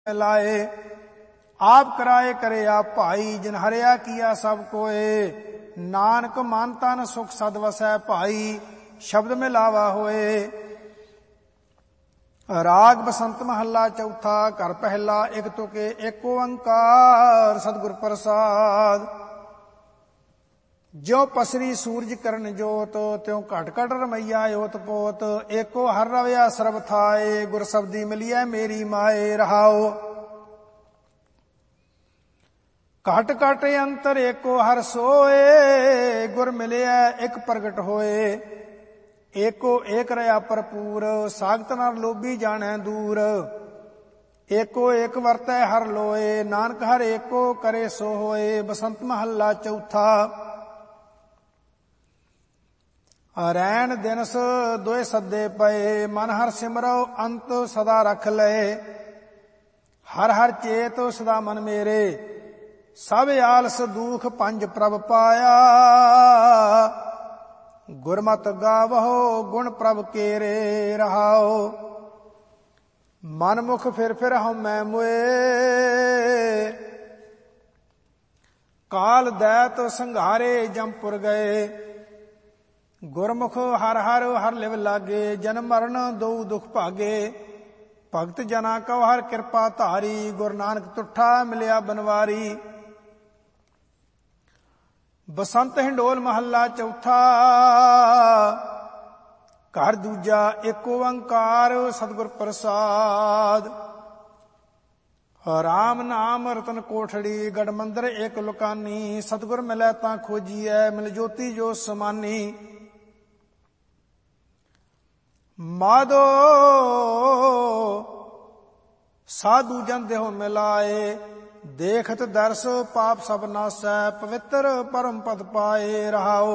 लाए। आप कराए करे आप भाई, जिन हरिया किया सब कोए। नानक मन तन सुख सद वसै भाई, शब्द में लावा होए। राग बसंत महला चौथा, घर पहला, एक तुके एक ओंकार सतगुर प्रसाद। ज्यो पसरी सूरज करन जोत, त्यों घट घट रमैया ओत पोत। एको हर रवया सर्ब थाए, गुर शब्दी मिलिया मेरी माए। रहाओ घट घट अंतर एको हर सोए, गुर मिलिया एक प्रगट होए। एको एक रया भरपूर, सागत नर लोभी जानै दूर। एको एक वरतै हर लोए, नानक हर एको करे सो होए। बसंत महला चौथा। रैन दिनस दोए सदे पए, मन हर सिमरो अंत सदा रख लए। हर हर चेत सदा मन मेरे, सब आलस दुख पंज प्रभ पाया। गुरमत गावहो गुण प्रभ केरे। रहाओ मन मुख फिर हम मैं मुए, काल दैत संघारे जमपुर गए। गुरमुख हर हर हर लिव लागे, जन्म मरण दो दुख भागे। भगत जना कौ हर कृपा धारी, गुरु नानक तुठा मिलिया बनवारी। बसंत हिंडोल महला चौथा, घर दूजा एक ओंकार सतगुर प्रसाद। राम नाम रतन कोठड़ी, गढ़ मंदिर एक लुकानी। सतगुर मिलै तां खोजीऐ, मिल ज्योति जो समानी। माधो साधु जन देहो मिलाए, देखत दर्श पाप सब नासै। पवित्र परम पद पाए। रहाओ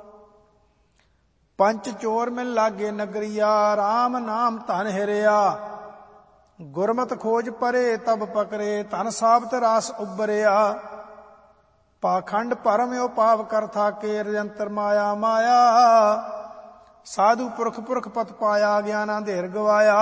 पंच चोर मिल लागे नगरिया, राम नाम धन हिरिया। गुरमत खोज परे तब पकरे, धन साबत रास उबरिया। पाखंड परम यो पाप कर थाके, निरंतर माया माया। साधु पुरख पुरख पत पाया, ज्ञान अंधेर गवाया।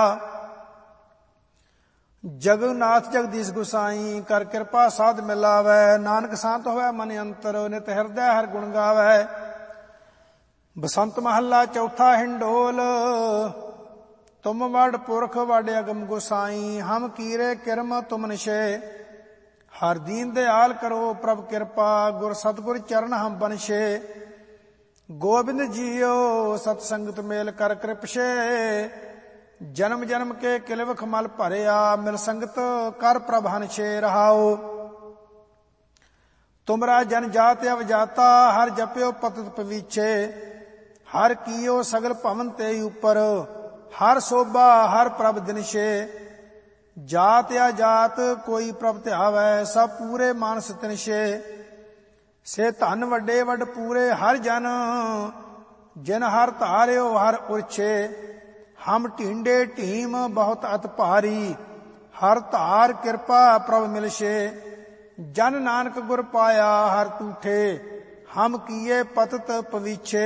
जगन्नाथ जगदीश गुसाई, कर कृपा साध मिलावै। नानक शांत होवै मन अंतर, नित हृदय हर गुण गावै। बसंत महला चौथा हिंडोल, तुम वड पुरख वड अगम गुसाई। हम कीरे किरम तुम निशे, हर दीन दयाल करो प्रभ कृपा। गुर सतगुर चरण हम बनशे। गोबिंद जियो सतसंगत मेल कर कृपशे, जन्म जन्म के किलवख मल भरिया। मिल संगत कर प्रभ हनशे। रहाओ तुमरा जन जात अवजाता, हर जप्यो पतित पवीछे। हर कियो सगल भवन ते ऊपर, हर शोभा हर प्रभ दिनशे। जात अजात कोई प्रभ ध्यावै, सब पूरे मानस तिनशे। से धन वड्डे वड पूरे हर जन, जिन हर धार्यो हर उरछे। हम ढींडे ढीम बहुत अत भारी, हर धार कृपा प्रभ मिलशे। जन नानक गुर पाया हर तूठे, हम किए पतत पवीछे।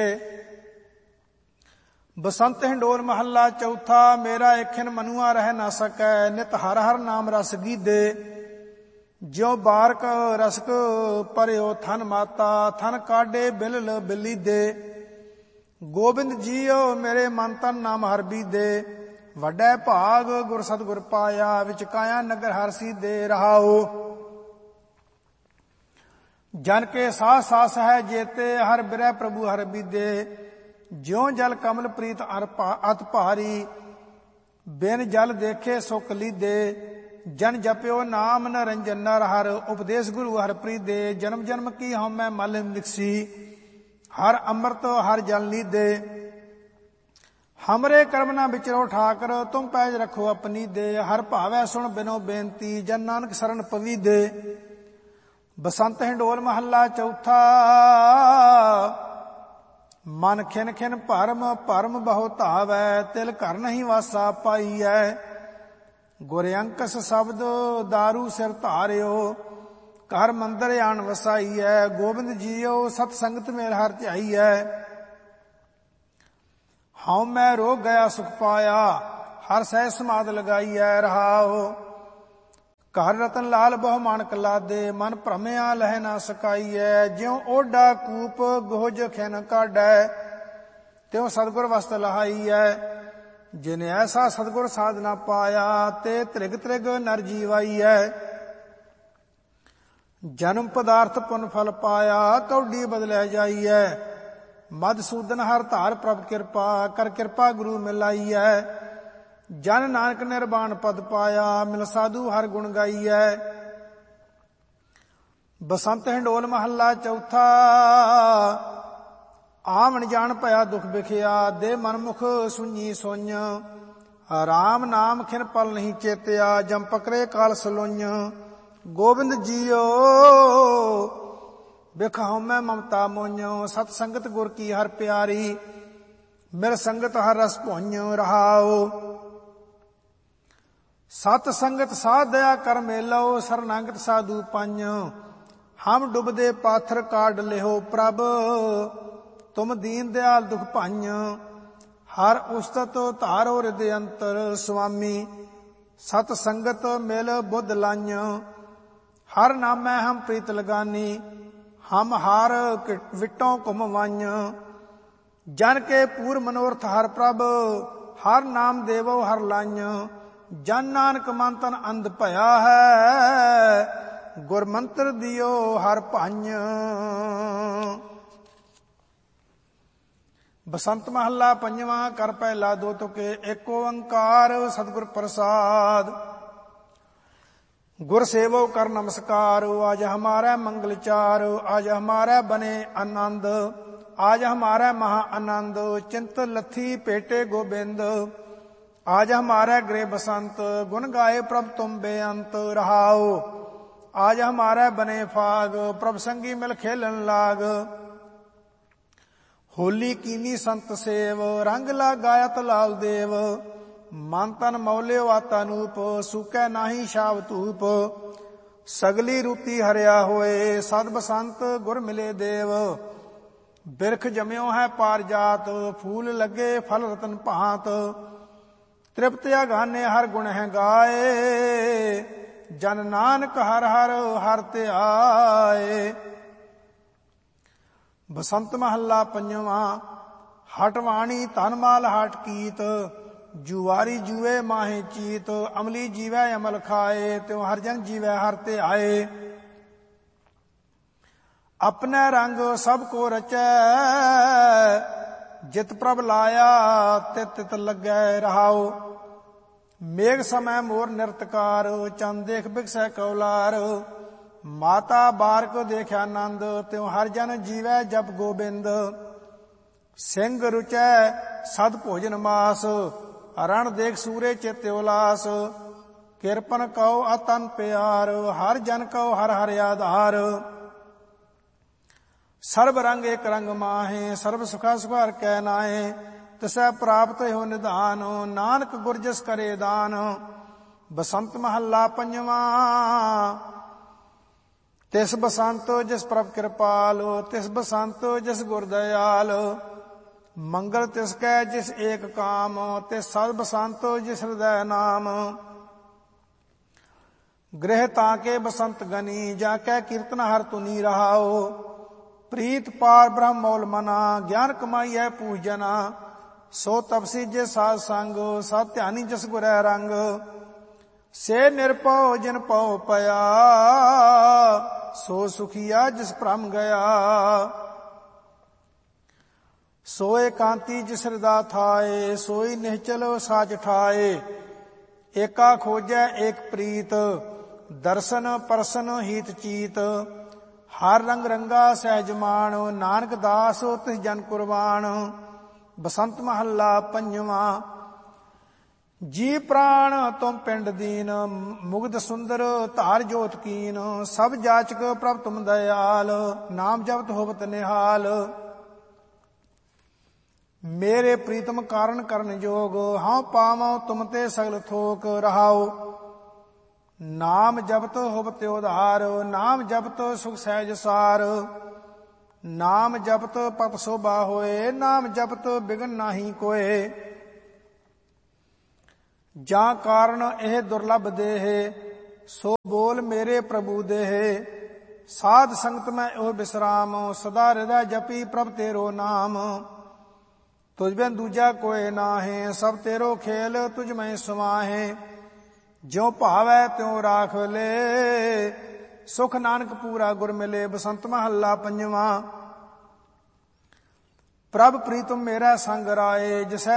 बसंत हिंडोल महला चौथा, मेरा एखिन मनुआ रह न सकै। नित हर हर नाम रस गीदे, ज्यो बारक रसक परयो थन माता। थन काडे बिलल बिली दे, गोबिंद जियो मेरे मन तन नाम हर बीदे। वड्डे भाग गुर सतगुर पाया, विच काया नगर हर सीदे। रहाओ जन के सास सास है जेते, हर बिरह प्रभु हर बीदे। ज्यों जल कमल प्रीत अत भारी, बिन जल देखे सुख लीदे। जन जप्यो नाम नरंजन नर हर, उपदेश गुरु हर प्रीदे। जन्म जन्म की हमै मल निकसी, हर अमृत हर जल लीदे। हमरे कर्म न विचरो ठाकर, तुम पैज रखो अपनी दे। हर भावै सुन बिनो बेनती, जन नानक शरण पवीदे। बसंत हिंडोल महला चौथा, मन खिन खिन भरम भरम बहु धावै। तिल घर नहीं वासा पाईऐ, गुर अंकस शब्द दारू सिर धारियो। घर मंदिर आन वसाईऐ, गोबिंद जियो सत संगत मेल हर ध्याईऐ। हऊँ मैं रोग गया सुख पाया, हर सह समाध लगाईऐ। रहाओ ਘਰ ਰਤਨ ਲਾਲ ਬਹੁ ਮਾਨਕ ਲਾਦੇ, ਮਨ ਭ੍ਰਮਿਆ ਲਹਿ ਨਾ ਸਕਾਈਐ। ਜਿਉ ਓਡਾ ਕੂਪ ਗੋਜ ਖਿਨ ਕਾਢੈ, ਤਿਉ ਸਤਿਗੁਰ ਵਸਤ ਲਹਾਈਐ। ਜਿਨ ਐਸਾ ਸਤਿਗੁਰ ਸਾਧਨਾ ਪਾਇਆ, ਤੇ ਤ੍ਰਿਗ ਤ੍ਰਿਗ ਨਰ ਜੀਵਾਈਐ। ਜਨਮ ਪਦਾਰਥ ਪੁਨ ਫਲ ਪਾਇਆ, ਕੌਡੀ ਬਦਲਿਆ ਜਾਈਐ। ਮਧਸੂਦਨ ਹਰ ਧਾਰ ਪ੍ਰਭ ਕਿਰਪਾ, ਕਰ ਕਿਰਪਾ ਗੁਰੂ ਮਿਲਾਈਐ। ਜਨ ਨਾਨਕ ਨਿਰਵਾਣ ਪਦ ਪਾਇਆ, ਮਿਲ ਸਾਧੂ ਹਰ ਗੁਣ ਗਾਈਐ। ਬਸੰਤ ਹਿੰਡੋਲ ਮਹੱਲਾ ਚੌਥਾ। ਆਵਣ ਜਾਣ ਭਇਆ ਦੁਖ ਵਿਖਿਆ, ਦੇ ਮਨਮੁਖ ਸੁਣੀ ਸੁਝ। ਰਾਮ ਨਾਮ ਖਿਨ ਪਲ ਨਹੀਂ ਚੇਤਿਆ, ਜਮ ਪਕਰੇ ਕਾਲ ਸਲੋਝ। ਗੋਬਿੰਦ ਜੀਓ ਬਿਖਾਉ ਮੈਂ ਮਮਤਾ ਮੋഞ്ഞ, ਸਤ ਸੰਗਤ ਗੁਰ ਕੀ ਹਰ ਪਿਆਰੀ। ਮਿਲ ਸੰਗਤ ਹਰ ਰਸ ਭੁੰਜ ਰਹਾਉ। ਸਤ ਸੰਗਤ ਸਾਧ ਦਇਆ ਕਰ ਮੇਲੋ, ਸਰਨਾਗਤ ਸਾਧੂ ਪੰਜ। ਹਮ ਡੁਬਦੇ ਪਾਥਰ ਕਾਢ ਲਿਓ ਪ੍ਰਭ, ਤੁਮ ਦੀਨ ਦਿਆਲ ਦੁਖ ਭੰਜ। ਹਰ ਉਸਤਤ ਧਾਰੋ ਹਿਰਦੇ ਅੰਤਰ, ਸੁਆਮੀ ਸਤ ਸੰਗਤ ਮਿਲ ਬੁੱਧ ਲਾਝ। ਹਰ ਨਾਮੈ ਹਮ ਪ੍ਰੀਤ ਲਗਾਨੀ, ਹਮ ਹਰ ਵਿਟੋਂ ਘੁਮ ਵਾਝ। ਜਨ ਕੇ ਪੂਰ ਮਨੋਰਥ ਹਰ ਪ੍ਰਭ, ਹਰ ਨਾਮ ਦੇਵੋ ਹਰ ਲਾਝ। ਜਨ ਨਾਨਕ ਮਨ ਤਨ ਅੰਧ ਭਇਆ ਹੈ, ਗੁਰ ਮੰਤਰ ਦਿਓ ਹਰ ਭੰਜ। ਬਸੰਤ ਮਹੱਲਾ ਪੰਜਵਾਂ। ਕਰ ਪਹਿਲਾ ਦੋ ਤੁਕੇ, ਏਕ ਓੰਕਾਰ ਸਤਿਗੁਰ ਪ੍ਰਸਾਦ। गुर सेवो कर नमस्कार, आज हमारा मंगल चार। आज हमारा बने आनंद, आज हमारा महा आनंद। चिंत लथी पेटे गोबिंद, आज हमारा गृह बसंत। गुण गाए प्रभ तुम बेअंत रहाओ, आज हमारा बने फाग। प्रभ संगी मिल खेलन लाग, होली कीनी संत सेव। रंग ला गायत लाल देव, ਮਨ ਤਨ ਮੌਲਿਓ ਆਤਾਨੂਪ। ਸੁਕੈ ਨਾਹੀ ਛਾਵ ਧੂਪ, ਸਗਲੀ ਰੂਤੀ ਹਰਿਆ ਹੋਏ। ਸਦ ਬਸੰਤ ਗੁਰ ਮਿਲੇ ਦੇਵ, ਬਿਰਖ ਜਮਿਓ ਹੈ ਪਾਰ ਜਾਤ। ਫੂਲ ਲੱਗੇ ਫਲ ਰਤਨ ਭਾਂਤ, ਤ੍ਰਿਪਤ ਅਗਾਨੇ ਹਰ ਗੁਣ ਹੈ ਗਾਏ। ਜਨ ਨਾਨਕ ਹਰ ਹਰ ਹਰ ਧਿਆਏ। ਬਸੰਤ ਮਹੱਲਾ ਪੰਜਵਾਂ। ਹਟਵਾਣੀ ਧਨ ਮਾਲ ਹਟ ਕੀਤ, जुआरी जुए माहे चीत। अमली जीवै अमल खाए, त्यों हर जन जीवै हर ते आए। अपने रंग सब को रचै, जित प्रभ लाया तित तित लगै रहाओ। मेघ समय मोर निरतकार, चंद देख बिकसै कौलार। माता बारक देखा नंद, त्यों हर जन जीवै जप गोबिंद। सिंह रुचै सद भोजन मास, रण देख सूरे चित उलास। किरपन कहो अतन प्यार, हर जन कहो हर हर आधार। सर्व रंग एक रंग माहे, सर्व सुखा सुखार कै नाहे। तिसै प्राप्त हो निधान, नानक गुर जिस करे दान। बसंत महला पंजवा। तिस बसंत जिस प्रभ कृपाल, तिस बसंत जिस गुर दयाल। मंगल तिसकै जिस एक काम, तिस सद बसंत जिस हृदय नाम। गृह ताके बसंत गनी, जाकै कीर्तन हर तुनी रहाओ। प्रीत पार ब्रह्म मौल मना, ज्ञान कमाई है पूज जना। सो तपसी जे साध संग, सत ध्यानी जिस गुरै रंग। से निरपौ जिन पौ पया, सो सुखिया जिस भ्रम गया। सोए कांति जिस हृदा थाए, सोई निश्चल साच ठाए। एका खोजै एक प्रीत, दर्शन परसन हीत चीत। हर रंग रंगा सहज मान, नानक दास तिस जन कुर्बान। बसंत महला पंजवा। जी प्राण तुम पिंड दीन, मुग्ध सुंदर धार जोत कीन। सब जाचक प्रभ तुम दयाल, नाम जपत होवत निहाल। मेरे प्रीतम कारण करन जोग, हाँ पावो तुम ते सगल थोक रहाओ। नाम जपत होवत उधार, नाम जपत सुख सहज सार। नाम जपत पत शोभा होए, नाम जपत बिघन नाही कोय। जा कारण एह दुर्लभ देह, ਸੋ ਬੋਲ ਮੇਰੇ ਪ੍ਰਭੂ ਦੇਹ। ਸਾਧ ਸੰਗਤ ਮੈਂ ਉਹ ਬਿਸਰਾਮ, ਸਦਾ ਹਿਰਦੈ ਜਪੀ ਪ੍ਰਭ ਤੇਰੋ ਨਾਮ। ਤੁਝ ਬਿਨ ਦੂਜਾ ਕੋਇ ਨਾਹੀਂ, ਸਭ ਤੇਰੋ ਖੇਲ ਤੁਝ ਮੈਂ ਸਮਾਹੇ। ਜਿਉ ਭਾਵੈ ਤਿਉ ਰਾਖ ਲੈ, ਸੁਖ ਨਾਨਕ ਪੂਰਾ ਗੁਰ ਮਿਲੇ। ਬਸੰਤ ਮਹੱਲਾ ਪੰਜਵਾਂ। ਪ੍ਰਭ ਪ੍ਰੀਤਮ ਮੇਰਾ ਸੰਗ ਰਾਏ, ਜਿਸੈ